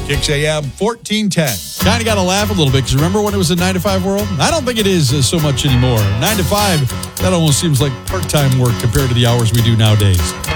Kicks AM 1410. Kind of got to laugh a little bit because remember when it was a 9 to 5 world? I don't think it is so much anymore. 9 to 5, that almost seems like part-time work compared to the hours we do nowadays.